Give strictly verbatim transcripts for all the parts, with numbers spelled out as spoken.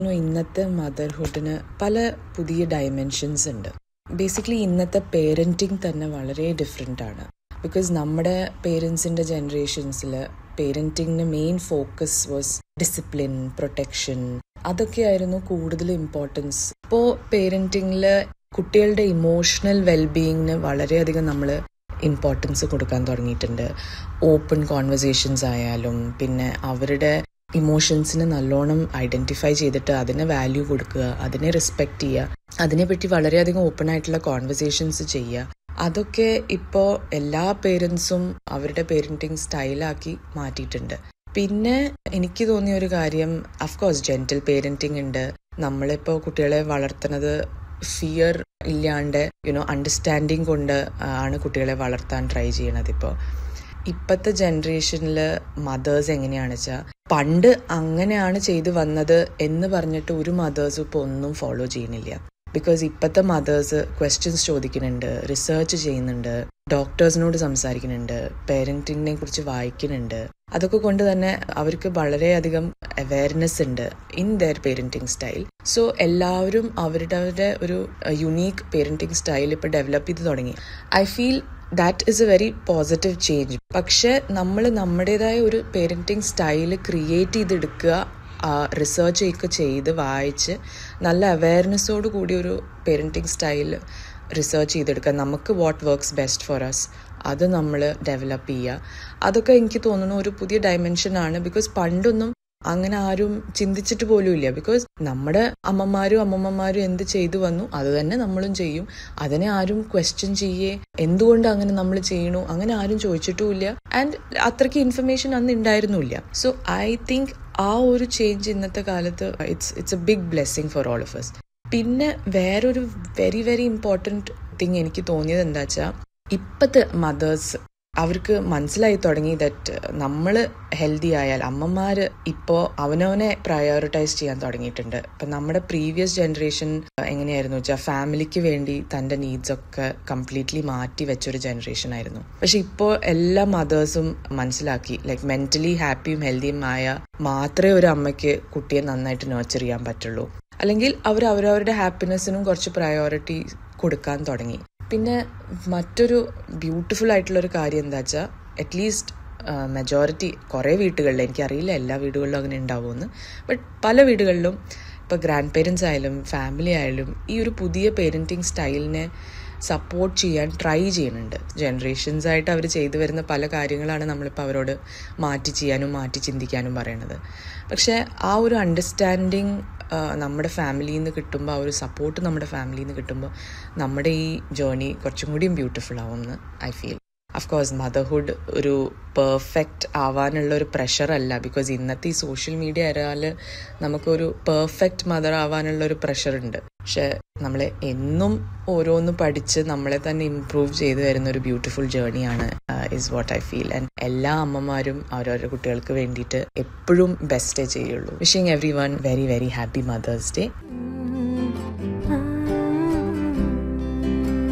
ഇന്നത്തെ മദർഹുഡിന് പല പുതിയ ഡയമെൻഷൻസ് ഉണ്ട്. ബേസിക്കലി ഇന്നത്തെ പേരൻറ്റിങ് തന്നെ വളരെ ഡിഫറെൻ്റ് ആണ്. ബിക്കോസ് നമ്മുടെ പേരൻസിൻ്റെ ജനറേഷൻസിൽ പേരൻറ്റിങ്ങിന് main focus was discipline, protection, അതൊക്കെയായിരുന്നു കൂടുതൽ ഇമ്പോർട്ടൻസ്. ഇപ്പോൾ പേരൻറ്റിങ്ങിൽ കുട്ടികളുടെ ഇമോഷണൽ വെൽബീയിങ്ങിന് വളരെയധികം നമ്മൾ ഇമ്പോർട്ടൻസ് കൊടുക്കാൻ തുടങ്ങിയിട്ടുണ്ട്. ഓപ്പൺ കോൺവെർസേഷൻസ് ആയാലും, പിന്നെ അവരുടെ ഇമോഷൻസിനെ നല്ലോണം ഐഡൻറ്റിഫൈ ചെയ്തിട്ട് അതിനെ വാല്യൂ കൊടുക്കുക, അതിനെ റെസ്പെക്റ്റ് ചെയ്യുക, അതിനെപ്പറ്റി വളരെയധികം ഓപ്പൺ ആയിട്ടുള്ള കോൺവെർസേഷൻസ് ചെയ്യുക. അതൊക്കെ ഇപ്പോൾ എല്ലാ പേരൻസും അവരുടെ പേരൻറ്റിങ് സ്റ്റൈലാക്കി മാറ്റിയിട്ടുണ്ട്. പിന്നെ എനിക്ക് തോന്നിയ ഒരു കാര്യം, അഫ്കോഴ്സ് ജെന്റിൽ പേരൻറ്റിങ് ഉണ്ട്. നമ്മളിപ്പോൾ കുട്ടികളെ വളർത്തുന്നത് ഫിയർ ഇല്ലാണ്ട് യുനോ അണ്ടർസ്റ്റാൻഡിങ് കൊണ്ട് ആണ് കുട്ടികളെ വളർത്താൻ ട്രൈ ചെയ്യണത്. ഇപ്പോൾ ഇപ്പോഴത്തെ ജനറേഷനിൽ മദേഴ്സ് എങ്ങനെയാണെന്ന് വെച്ചാൽ, പണ്ട് അങ്ങനെയാണ് ചെയ്തു വന്നത് എന്ന് പറഞ്ഞിട്ട് ഒരു മദേഴ്സും ഇപ്പോൾ ഒന്നും ഫോളോ ചെയ്യുന്നില്ല. ബിക്കോസ് ഇപ്പോഴത്തെ മദേഴ്സ് ക്വസ്റ്റ്യൻസ് ചോദിക്കുന്നുണ്ട്, റിസർച്ച് ചെയ്യുന്നുണ്ട്, ഡോക്ടേഴ്സിനോട് സംസാരിക്കുന്നുണ്ട്, പേരൻറ്റിങ്ങിനെ കുറിച്ച് വായിക്കുന്നുണ്ട്. അതൊക്കെ കൊണ്ട് തന്നെ അവർക്ക് വളരെയധികം അവയർനെസ് ഉണ്ട് in there parenting style. So എല്ലാവരും അവരുടെ ഒരു യുണീക്ക് പേരൻറ്റിങ് സ്റ്റൈൽ ഇപ്പോൾ ഡെവലപ്പ് ചെയ്ത് തുടങ്ങി. I feel that is A very positive change. പക്ഷെ നമ്മൾ നമ്മുടേതായ ഒരു പേരൻറ്റിങ് സ്റ്റൈൽ ക്രിയേറ്റ് ചെയ്തെടുക്കുക, റിസർച്ച് ഒക്കെ ചെയ്ത് വായിച്ച് നല്ല അവയർനെസ്സോട് കൂടി ഒരു പേരൻറ്റിങ് സ്റ്റൈൽ റിസർച്ച് ചെയ്തെടുക്കുക. നമുക്ക് what works best for us അത് നമ്മൾ ഡെവലപ്പ് ചെയ്യുക. അതൊക്കെ എനിക്ക് തോന്നുന്നു ഒരു പുതിയ ഡയമെൻഷനാണ്. ബിക്കോസ് പണ്ടൊന്നും അങ്ങനെ ആരും ചിന്തിച്ചിട്ട് പോലും ഇല്ല. ബിക്കോസ് നമ്മുടെ അമ്മമാരും അമ്മമ്മമാരും എന്ത് ചെയ്തു വന്നു അത് തന്നെ നമ്മളും ചെയ്യും. അതിനെ ആരും ക്വസ്റ്റ്യൻ ചെയ്യേ എന്തുകൊണ്ട് അങ്ങനെ നമ്മൾ ചെയ്യണു അങ്ങനെ ആരും ചോദിച്ചിട്ടുമില്ല. ആൻഡ് അത്രയ്ക്ക് ഇൻഫർമേഷൻ അന്ന് ഉണ്ടായിരുന്നില്ല. സോ ഐ തിങ്ക് ആ ഒരു ചേഞ്ച് ഇന്നത്തെ കാലത്ത് it's it's A big blessing for all of us. പിന്നെ വേറൊരു വെരി വെരി ഇമ്പോർട്ടൻറ്റ് തിങ് എനിക്ക് തോന്നിയത് എന്താ വെച്ചാൽ, ഇപ്പോഴത്തെ മദേഴ്സ് അവർക്ക് മനസ്സിലായി തുടങ്ങി ദറ്റ് നമ്മൾ ഹെൽത്തി ആയാൽ അമ്മമാർ ഇപ്പോൾ അവനവനെ പ്രയോറിറ്റൈസ് ചെയ്യാൻ തുടങ്ങിയിട്ടുണ്ട്. ഇപ്പം നമ്മുടെ പ്രീവിയസ് ജനറേഷൻ എങ്ങനെയായിരുന്നു വെച്ചാൽ ഫാമിലിക്ക് വേണ്ടി തൻ്റെ നീഡ്സൊക്കെ കംപ്ലീറ്റ്ലി മാറ്റി വെച്ചൊരു ജനറേഷൻ ആയിരുന്നു. പക്ഷെ ഇപ്പോൾ എല്ലാ മദേഴ്സും മനസ്സിലാക്കി ലൈക്ക് മെൻ്റലി ഹാപ്പിയും ഹെൽത്തിയും ആയ മാത്രമേ ഒരു അമ്മയ്ക്ക് കുട്ടിയെ നന്നായിട്ട് നേർച്ചർ ചെയ്യാൻ പറ്റുള്ളൂ. അല്ലെങ്കിൽ അവർ അവരവരുടെ ഹാപ്പിനെസ്സിനും കുറച്ച് പ്രയോറിറ്റി കൊടുക്കാൻ തുടങ്ങി. പിന്നെ മറ്റൊരു ബ്യൂട്ടിഫുൾ ആയിട്ടുള്ളൊരു കാര്യം എന്താ വെച്ചാൽ, അറ്റ്ലീസ്റ്റ് മെജോറിറ്റി കുറേ വീടുകളിൽ, എനിക്കറിയില്ല എല്ലാ വീടുകളിലും അങ്ങനെ ഉണ്ടാവുമെന്ന്, ബട്ട് പല വീടുകളിലും ഇപ്പോൾ ഗ്രാൻഡ് പേരൻസ് ആയാലും ഫാമിലി ആയാലും ഈ ഒരു പുതിയ പേരൻറ്റിങ് സ്റ്റൈലിനെ സപ്പോർട്ട് ചെയ്യാൻ ട്രൈ ചെയ്യുന്നുണ്ട്. ജനറേഷൻസ് ആയിട്ട് അവർ ചെയ്തു വരുന്ന പല കാര്യങ്ങളാണ് നമ്മളിപ്പോൾ അവരോട് മാറ്റി ചെയ്യാനും മാറ്റി ചിന്തിക്കാനും പറയണത്. പക്ഷേ ആ ഒരു അണ്ടർസ്റ്റാൻഡിങ് നമ്മുടെ ഫാമിലിയിൽ നിന്ന് കിട്ടുമ്പോൾ, ആ ഒരു സപ്പോർട്ട് നമ്മുടെ ഫാമിലിയിൽ നിന്ന് കിട്ടുമ്പോൾ നമ്മുടെ ഈ ജേർണി കുറച്ചും കൂടിയും ബ്യൂട്ടിഫുൾ ആവുമെന്ന് ഐ ഫീൽ. അഫ്കോഴ്സ് മദർഹുഡ് ഒരു പെർഫെക്റ്റ് ആവാനുള്ള ഒരു പ്രഷറല്ല. ബിക്കോസ് ഇന്നത്തെ ഈ സോഷ്യൽ മീഡിയ ആയാൽ നമുക്കൊരു പെർഫെക്റ്റ് മദർ ആവാനുള്ള ഒരു പ്രഷറുണ്ട്. പക്ഷെ നമ്മൾ എന്നും ഓരോന്ന് പഠിച്ച് നമ്മളെ തന്നെ ഇംപ്രൂവ് ചെയ്ത് വരുന്ന ഒരു beautiful ജേർണിയാണ് is what I feel. And എല്ലാ അമ്മമാരും അവരവരുടെ കുട്ടികൾക്ക് വേണ്ടിയിട്ട് എപ്പോഴും ബെസ്റ്റേ ചെയ്യുള്ളൂ. Wishing every one very very happy mothers day.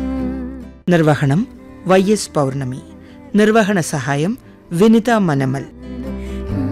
നിർവഹണം വൈ എസ് പൗർണമി. നിർവഹണ സഹായം വിനിത മനമൽ.